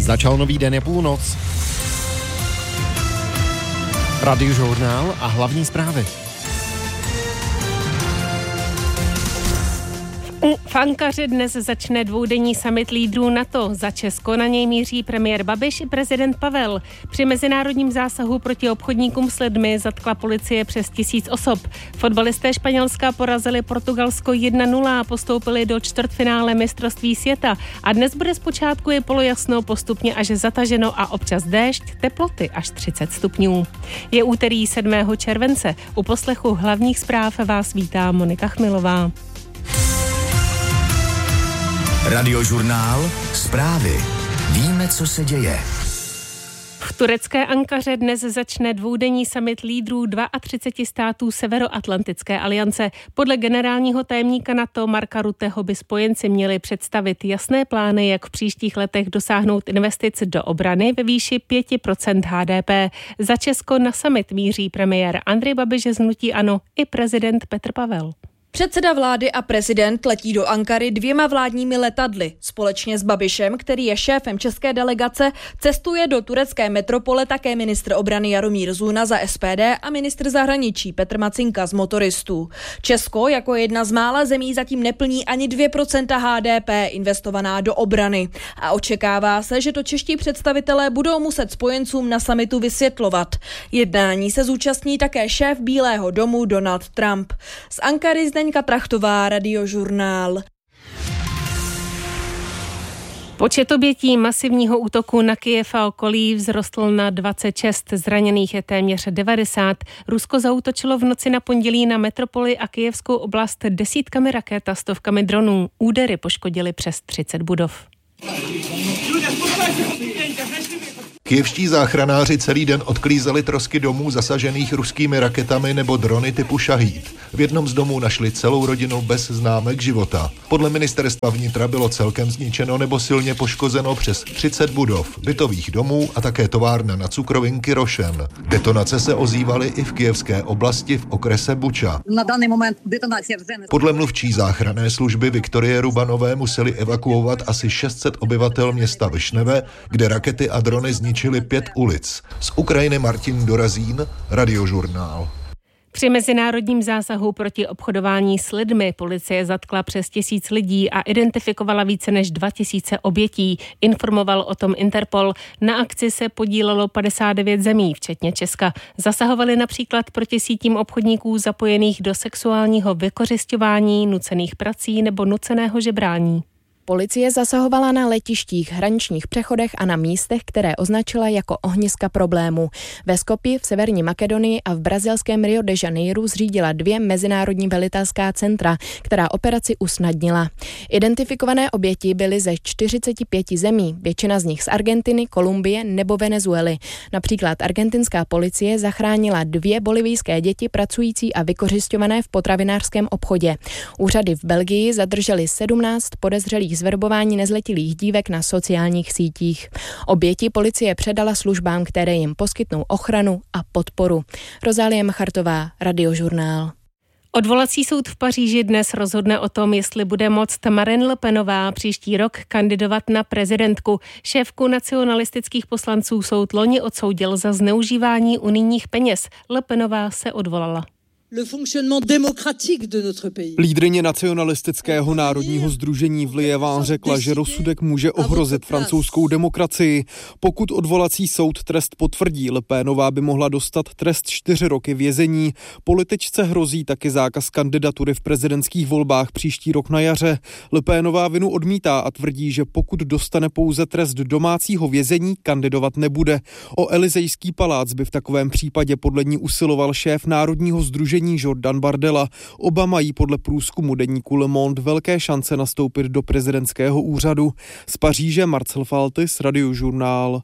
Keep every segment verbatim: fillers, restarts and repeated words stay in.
Začal nový den, je půlnoc. Radiožurnál a hlavní zprávy. V Ankaře dnes začne dvoudenní summit lídrů NATO. Za Česko na něj míří premiér Babiš i prezident Pavel. Při mezinárodním zásahu proti obchodníkům s lidmi zatkla policie přes tisíc osob. Fotbalisté Španělska porazili Portugalsko jedna nula a postoupili do čtvrtfinále mistrovství světa. A dnes bude zpočátku je polojasno, postupně až zataženo a občas déšť, teploty až třicet stupňů. Je úterý sedmého července. U poslechu hlavních zpráv vás vítá Monika Chmilová. Radiožurnál, zprávy. Víme, co se děje. V turecké Ankaře dnes začne dvoudenní summit lídrů třiceti dvou států Severoatlantické aliance. Podle generálního tajemníka NATO Marka Rutteho by spojenci měli představit jasné plány, jak v příštích letech dosáhnout investic do obrany ve výši pět procent H D P. Za Česko na summit míří premiér Andrej Babiš z hnutí ANO i prezident Petr Pavel. Předseda vlády a prezident letí do Ankary dvěma vládními letadly. Společně s Babišem, který je šéfem české delegace, cestuje do turecké metropole také ministr obrany Jaromír Zuna za S P D a ministr zahraničí Petr Macinka z Motoristů. Česko jako jedna z mála zemí zatím neplní ani dvě procenta H D P investovaná do obrany. A očekává se, že to čeští představitelé budou muset spojencům na summitu vysvětlovat. Jednání se zúčastní také šéf Bílého domu Donald Trump. Z Ankary Zdeňka Trachtová, Radiožurnál. Počet obětí masivního útoku na Kyjev a okolí vzrostl na dvacet šest, zraněných je téměř devadesát. Rusko zaútočilo v noci na pondělí na metropoli a kyjevskou oblast desítkami raket a stovkami dronů. Údery poškodily přes třicet budov. Kyjevští záchranáři celý den odklízeli trosky domů zasažených ruskými raketami nebo drony typu Šahíd. V jednom z domů našli celou rodinu bez známek života. Podle ministerstva vnitra bylo celkem zničeno nebo silně poškozeno přes třicet budov, bytových domů a také továrna na cukrovinky Rošen. Detonace se ozývaly i v kyjevské oblasti v okrese Buča. Podle mluvčí záchranné služby Viktorie Rubanové museli evakuovat asi šest set obyvatel města Višneve, kde rakety a drony zničily pět ulic. Z Ukrajiny Martin Dorazín, Radiožurnál. Při mezinárodním zásahu proti obchodování s lidmi policie zatkla přes tisíc lidí a identifikovala více než dva tisíce obětí, informoval o tom Interpol. Na akci se podílelo padesát devět zemí, včetně Česka. Zasahovali například proti sítím obchodníků zapojených do sexuálního vykořisťování, nucených prací nebo nuceného žebrání. Policie zasahovala na letištích, hraničních přechodech a na místech, které označila jako ohniska problému. Ve Skopji, v Severní Makedonii a v brazilském Rio de Janeiro zřídila dvě mezinárodní velitelská centra, která operaci usnadnila. Identifikované oběti byly ze čtyřiceti pěti zemí, většina z nich z Argentiny, Kolumbie nebo Venezuely. Například argentinská policie zachránila dvě bolivijské děti pracující a vykořisťované v potravinářském obchodě. Úřady v Belgii zadržely sedmnáct podezřelých zverbování nezletilých dívek na sociálních sítích. Oběti policie předala službám, které jim poskytnou ochranu a podporu. Rozálie Machartová, Radiožurnál. Odvolací soud v Paříži dnes rozhodne o tom, jestli bude moct Marine Le Penová příští rok kandidovat na prezidentku. Šéfku nacionalistických poslanců soud loni odsoudil za zneužívání unijních peněz. Le Penová se odvolala. Lídryně nacionalistického národního sdružení v Liévin řekla, že rozsudek může ohrozit francouzskou demokracii. Pokud odvolací soud trest potvrdí, Le Penová by mohla dostat trest čtyři roky vězení. Političce hrozí taky zákaz kandidatury v prezidentských volbách příští rok na jaře. Le Penová vinu odmítá a tvrdí, že pokud dostane pouze trest domácího vězení, kandidovat nebude. O Elysejský palác by v takovém případě podle ní usiloval šéf národního sdružení Jordan Bardella. Oba mají podle průzkumu deníku Le Monde velké šance nastoupit do prezidentského úřadu. Z Paříže Marcel Faltis, Radiožurnál.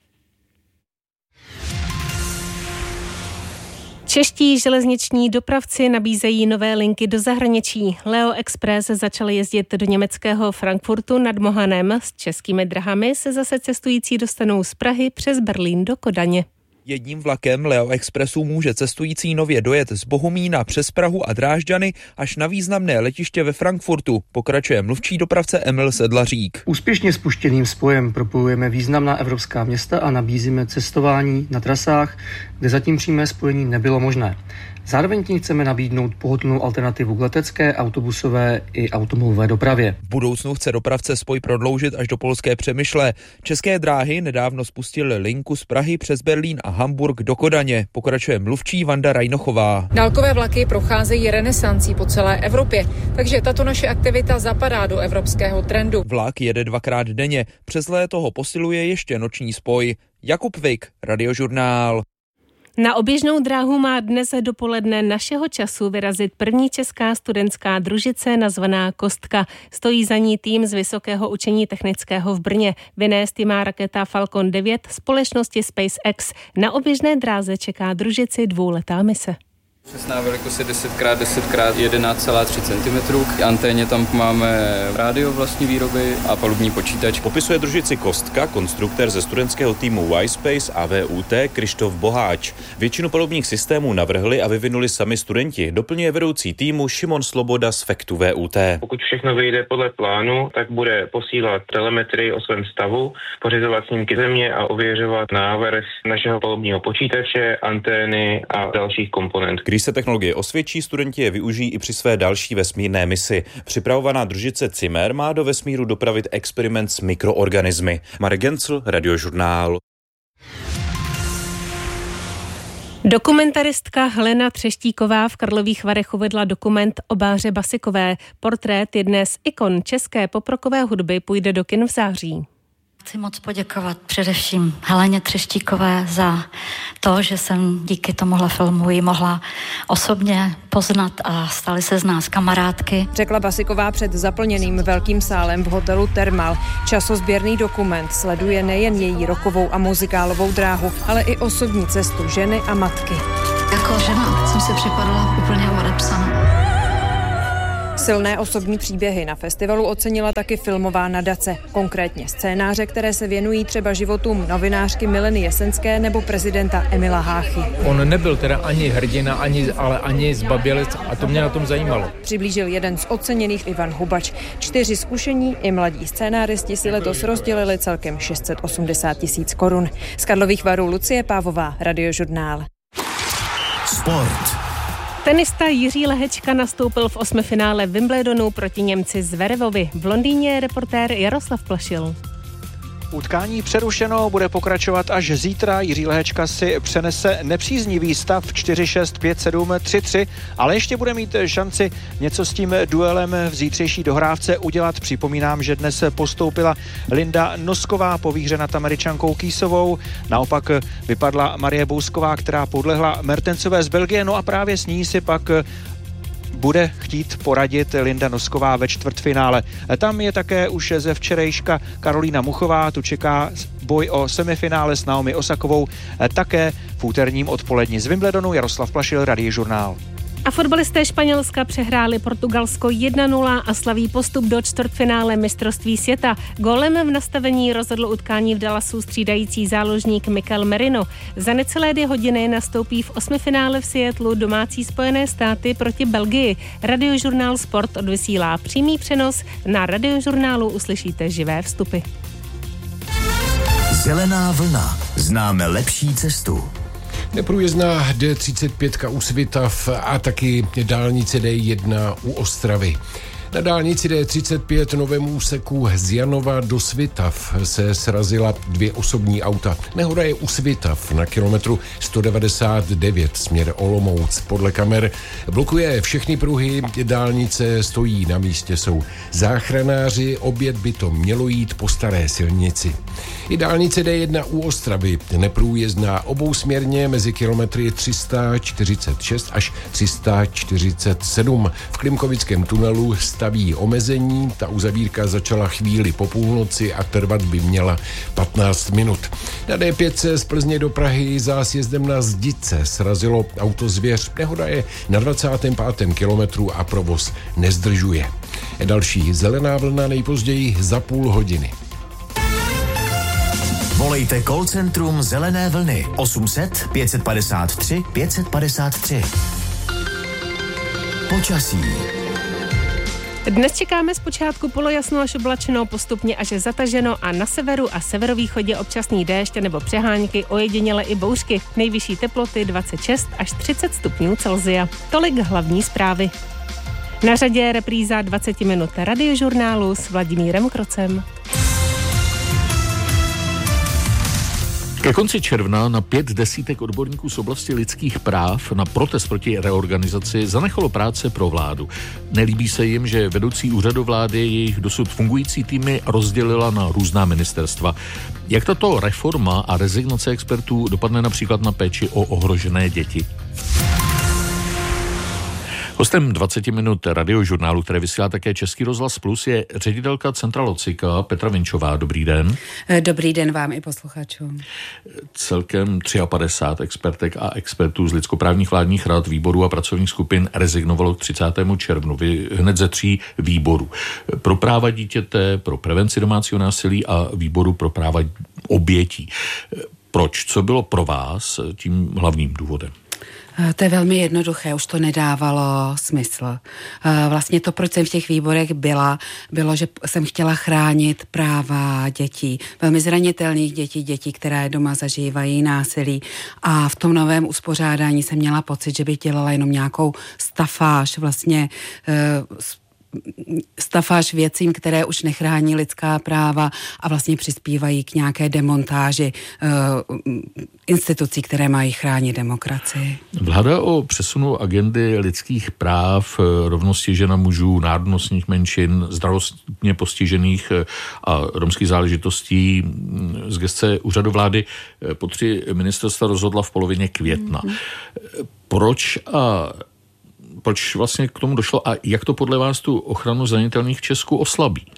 Čeští železniční dopravci nabízejí nové linky do zahraničí. Leo Express začal jezdit do německého Frankfurtu nad Mohanem. S českými drahami se zase cestující dostanou z Prahy přes Berlín do Kodaně. Jedním vlakem Leo Expressu může cestující nově dojet z Bohumína přes Prahu a Drážďany až na významné letiště ve Frankfurtu, pokračuje mluvčí dopravce Emil Sedlařík. Úspěšně spuštěným spojem propojujeme významná evropská města a nabízíme cestování na trasách, kde zatím přímé spojení nebylo možné. Zároveň tím chceme nabídnout pohodlnou alternativu k letecké, autobusové i automobilové dopravě. V budoucnu chce dopravce spoj prodloužit až do polské Přemyšle. České dráhy nedávno spustily linku z Prahy přes Berlín a Hamburg do Kodaně, pokračuje mluvčí Vanda Rajnochová. Dálkové vlaky procházejí renesancí po celé Evropě, takže tato naše aktivita zapadá do evropského trendu. Vlak jede dvakrát denně, přes léto ho posiluje ještě noční spoj. Jakub Vik, Radiožurnál. Na oběžnou dráhu má dnes dopoledne našeho času vyrazit první česká studentská družice nazvaná Kostka. Stojí za ní tým z Vysokého učení technického v Brně. Vynést ji má raketa Falcon devět společnosti SpaceX. Na oběžné dráze čeká družici dvouletá mise. Přesná velikost je deset krát deset krát jedenáct celá tři centimetru. K anténě tam máme rádio vlastní výroby a palubní počítač. Popisuje družici Kostka konstruktér ze studentského týmu Y-Space a V U T Krištof Boháč. Většinu palubních systémů navrhli a vyvinuli sami studenti, doplňuje vedoucí týmu Šimon Sloboda z Fektu V U T. Pokud všechno vyjde podle plánu, tak bude posílat telemetrii o svém stavu, pořizovat snímky země a ověřovat návrh našeho palubního počítače, antény a dalších komponentů. Když se technologie osvědčí, studenti je využijí i při své další vesmírné misi. Připravovaná družice Cimer má do vesmíru dopravit experiment s mikroorganismy. Marek Gencl, Radiožurnál. Dokumentaristka Helena Třeštíková v Karlových Varech uvedla dokument o Báře Basikové. Portrét jedné z ikon české poprokové hudby půjde do kin v září. Chci moc poděkovat především Heleně Třeštíkové za to, že jsem díky tomuhle filmu ji mohla osobně poznat a staly se z nás kamarádky. Řekla Basiková před zaplněným velkým sálem v hotelu Thermal. Časozběrný dokument sleduje nejen její rockovou a muzikálovou dráhu, ale i osobní cestu ženy a matky. Jako žena jsem si připadala úplně odepsaná. Silné osobní příběhy na festivalu ocenila taky filmová nadace, konkrétně scénáře, které se věnují třeba životům novinářky Mileny Jesenské nebo prezidenta Emila Háchy. On nebyl teda ani hrdina, ani, ale ani zbabělec a to mě na tom zajímalo. Přiblížil jeden z oceněných Ivan Hubač. Čtyři zkušení i mladí scénáristi si letos rozdělili celkem šest set osmdesát tisíc korun. Z Karlových Varů Lucie Pávová, Radiožurnál. Sport. Tenista Jiří Lehečka nastoupil v osmifinále Wimbledonu proti Němci Zverevovi. V Londýně je reportér Jaroslav Plašil. Utkání přerušeno, bude pokračovat až zítra. Jiří Lehečka si přenese nepříznivý stav čtyři šest, pět sedm, tři tři, ale ještě bude mít šanci něco s tím duelem v zítřejší dohrávce udělat. Připomínám, že dnes postoupila Linda Nosková po výhře nad Američankou Kýsovou. Naopak vypadla Marie Bousková, která podlehla Mertencové z Belgie, no a právě s ní si pak bude chtít poradit Linda Nosková ve čtvrtfinále. Tam je také už ze včerejška Karolína Muchová, tu čeká boj o semifinále s Naomi Osakovou, také v úterním odpoledni z Wimbledonu. Jaroslav Plašil, Radiožurnál. A fotbalisté Španělska přehráli Portugalsko jedna nula a slaví postup do čtvrtfinále mistrovství světa. Gólem v nastavení rozhodl utkání v Dallasu střídající záložník Mikel Merino. Za necelé dvě hodiny nastoupí v osmifinále v Seattlu domácí Spojené státy proti Belgii. Radiožurnál Sport odvysílá přímý přenos. Na Radiožurnálu uslyšíte živé vstupy. Zelená vlna. Známe lepší cestu. Neprůjezdná D třicet pět u Svitav a taky dálnice D jedna u Ostravy. Na dálnici D třicet pět novému úseku z Janova do Svitav se srazila dvě osobní auta. Nehoda je u Svitav na kilometru sto devadesát devět směr Olomouc. Podle kamer blokuje všechny pruhy, dálnice stojí na místě, jsou záchranáři, obět by to mělo jít po staré silnici. I dálnice D jedna u Ostravy neprůjezdná obousměrně mezi kilometry tři sta čtyřicet šest až tři sta čtyřicet sedm. V Klimkovickém tunelu staví omezení, ta uzavírka začala chvíli po půlnoci a trvat by měla patnáct minut. Na D pět z Plzně do Prahy za sjezdem na Zdice srazilo auto Zvěř. Nehoda je na dvacátém pátém kilometru a provoz nezdržuje. Další zelená vlna nejpozději za půl hodiny. Volejte call centrum Zelené vlny osm set pět padesát tři pět padesát tři. Počasí. Dnes čekáme zpočátku polojasno až oblačno, postupně až zataženo a na severu a severovýchodě občasný déšť nebo přehánky, ojediněle i bouřky. Nejvyšší teploty dvacet šest až třicet stupňů Celsia. Tolik hlavní zprávy. Na řadě je repríza dvacet minut radiožurnálu s Vladimírem Krocem. Ke konci června na pět desítek odborníků z oblasti lidských práv na protest proti reorganizaci zanechalo práce pro vládu. Nelíbí se jim, že vedoucí úřadu vlády jejich dosud fungující týmy rozdělila na různá ministerstva. Jak tato reforma a rezignace expertů dopadne například na péči o ohrožené děti? Hostem dvacet minut radiožurnálu, které vysílá také Český rozhlas Plus, je ředitelka Centra Locika Petra Vinčová. Dobrý den. Dobrý den vám i posluchačům. Celkem padesát tři expertek a expertů z lidskoprávních vládních rad, výborů a pracovních skupin rezignovalo k třicátému červnu. Vy hned ze tří výborů. Pro práva dítěte, pro prevenci domácího násilí a výboru pro práva obětí. Proč? Co bylo pro vás tím hlavním důvodem? To je velmi jednoduché, už to nedávalo smysl. Vlastně to, proč jsem v těch výborech byla, bylo, že jsem chtěla chránit práva dětí, velmi zranitelných dětí, dětí, které doma zažívají násilí. A v tom novém uspořádání jsem měla pocit, že bych dělala jenom nějakou stafáž, vlastně stafáž věcím, které už nechrání lidská práva a vlastně přispívají k nějaké demontáži uh, institucí, které mají chránit demokracii. Vláda o přesunu agendy lidských práv, rovnosti žen a mužů, národnostních menšin, zdravotně postižených a romských záležitostí z gesce úřadu vlády po tři ministerstva rozhodla v polovině května. Mm-hmm. Proč a Proč vlastně k tomu došlo a jak to podle vás tu ochranu zranitelných v Česku oslabí?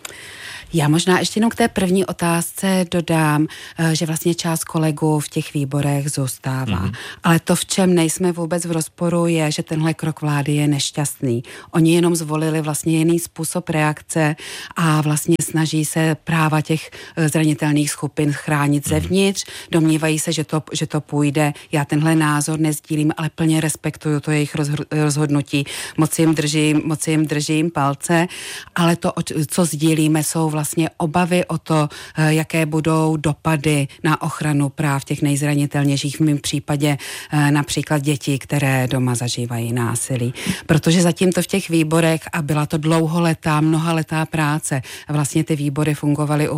Já možná ještě jenom k té první otázce dodám, že vlastně část kolegů v těch výborech zůstává. Mm-hmm. Ale to, v čem nejsme vůbec v rozporu, je, že tenhle krok vlády je nešťastný. Oni jenom zvolili vlastně jiný způsob reakce a vlastně snaží se práva těch zranitelných skupin chránit mm-hmm. zevnitř. Domnívají se, že to, že to půjde. Já tenhle názor nezdílím, ale plně respektuju to jejich rozhodnutí. Moc jim držím, moc jim držím palce, ale to, co sdílíme, jsou vlastně obavy o to, jaké budou dopady na ochranu práv těch nejzranitelnějších, v mém případě například dětí, které doma zažívají násilí. Protože zatím to v těch výborech, a byla to dlouholetá, mnohaletá práce, vlastně ty výbory fungovaly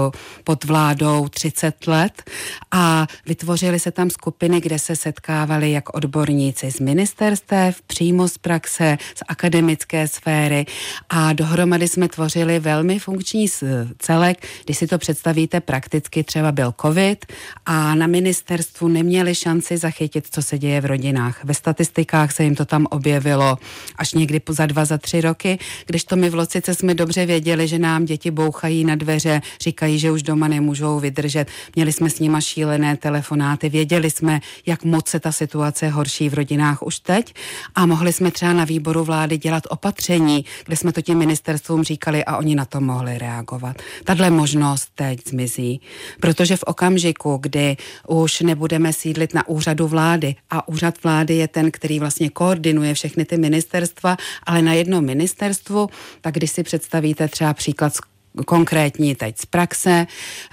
pod vládou třicet let a vytvořily se tam skupiny, kde se setkávali jak odborníci z ministerstev, přímo z praxe, z akademické sféry a dohromady jsme tvořili velmi funkční celek. Když si to představíte prakticky, třeba byl covid a na ministerstvu neměli šanci zachytit, co se děje v rodinách. Ve statistikách se jim to tam objevilo až někdy za dva, za tři roky, když to my v Locice jsme dobře věděli, že nám děti bouchají na dveře, říkají, že už doma nemůžou vydržet. Měli jsme s nima šílené telefonáty, věděli jsme, jak moc se ta situace horší v rodinách už teď a mohli jsme třeba na výboru vlády dělat opatření, kde jsme to těm ministerstvům říkali a oni na to mohli reagovat. Tahle možnost teď zmizí, protože v okamžiku, kdy už nebudeme sídlit na úřadu vlády a úřad vlády je ten, který vlastně koordinuje všechny ty ministerstva, ale na jednom ministerstvu, tak když si představíte třeba příklad z konkrétní teď z praxe.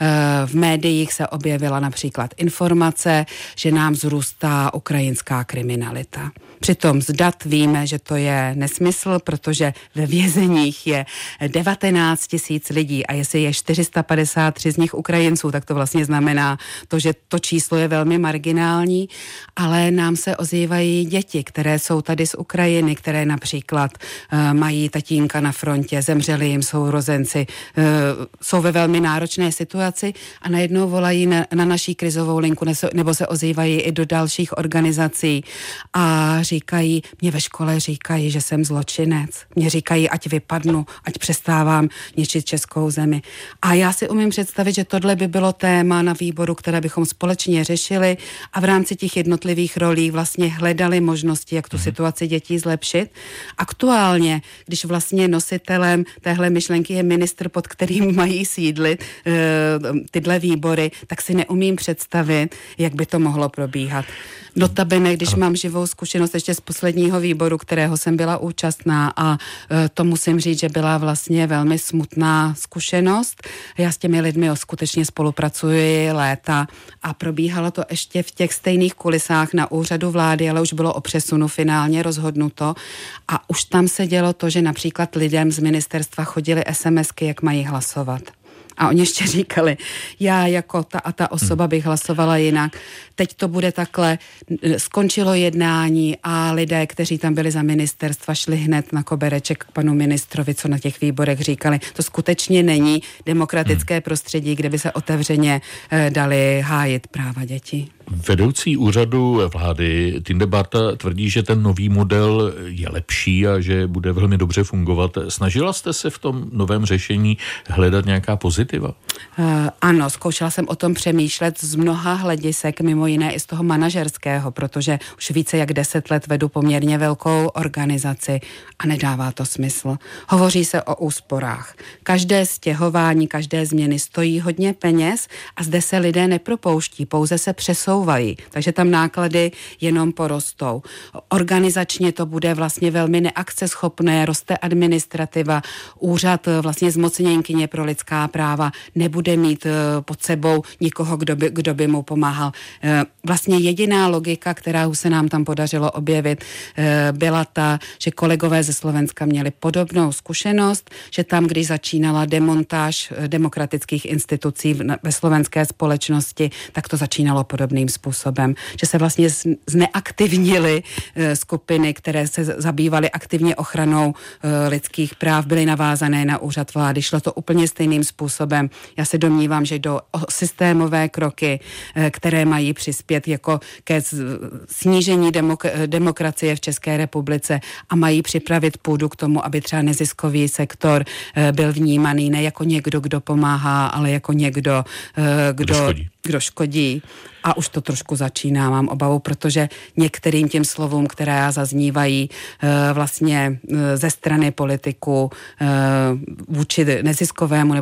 V médiích se objevila například informace, že nám vzrůstá ukrajinská kriminalita. Přitom z dat víme, že to je nesmysl, protože ve vězeních je devatenáct tisíc lidí a jestli je čtyři sta padesát tři z nich Ukrajinců, tak to vlastně znamená to, že to číslo je velmi marginální, ale nám se ozývají děti, které jsou tady z Ukrajiny, které například uh, mají tatínka na frontě, zemřeli jim sourozenci, uh, jsou ve velmi náročné situaci a najednou volají na, na naší krizovou linku nebo se ozývají i do dalších organizací a říkají, mě ve škole říkají, že jsem zločinec. Mě říkají, ať vypadnu, ať přestávám ničit českou zemi. A já si umím představit, že tohle by bylo téma na výboru, které bychom společně řešili a v rámci těch jednotlivých rolí vlastně hledali možnosti, jak tu situaci dětí zlepšit. Aktuálně, když vlastně nositelem téhle myšlenky je ministr pod kterým mají sídlit e, tyhle výbory, tak si neumím představit, jak by to mohlo probíhat. Notabene, když mám živou zkušenost ještě z posledního výboru, kterého jsem byla účastná a e, to musím říct, že byla vlastně velmi smutná zkušenost. Já s těmi lidmi skutečně spolupracuji léta a probíhalo to ještě v těch stejných kulisách na úřadu vlády, ale už bylo o přesunu finálně rozhodnuto a už tam se dělo to, že například lidem z ministerstva chodily SMSky, jak mají hlasovat. A oni ještě říkali, já jako ta a ta osoba bych hlasovala jinak. Teď to bude takhle, skončilo jednání a lidé, kteří tam byli za ministerstva, šli hned na kobereček k panu ministrovi, co na těch výborech říkali. To skutečně není demokratické hmm. prostředí, kde by se otevřeně eh, dali hájit práva dětí. Vedoucí úřadu vlády Tinde Barta tvrdí, že ten nový model je lepší a že bude velmi dobře fungovat. Snažila jste se v tom novém řešení hledat nějaká pozitiva? Uh, ano, zkoušela jsem o tom přemýšlet z mnoha hledisek, mimo jiné i z toho manažerského, protože už více jak deset let vedu poměrně velkou organizaci a nedává to smysl. Hovoří se o úsporách. Každé stěhování, každé změny stojí hodně peněz a zde se lidé nepropouští, pouze se přesouvají. Takže tam náklady jenom porostou. Organizačně to bude vlastně velmi neakceschopné, roste administrativa, úřad vlastně zmocněnkyně pro lidská práva nebude mít pod sebou nikoho, kdo by, kdo by mu pomáhal. Vlastně jediná logika, která se nám tam podařilo objevit, byla ta, že kolegové ze Slovenska měli podobnou zkušenost, že tam, když začínala demontáž demokratických institucí ve slovenské společnosti, tak to začínalo podobným způsobem, že se vlastně zneaktivnily skupiny, které se zabývaly aktivně ochranou lidských práv, byly navázané na úřad vlády. Šlo to úplně stejným způsobem. Já se domnívám, že jdou o systémové kroky, které mají přispět jako ke snížení demok- demokracie v České republice a mají připravit půdu k tomu, aby třeba neziskový sektor byl vnímaný ne jako někdo, kdo pomáhá, ale jako někdo, kdo, kdo škodí. Kdo škodí. A už to trošku začíná, mám obavu, protože některým těm slovům, která zaznívají vlastně ze strany politiků vůči neziskovému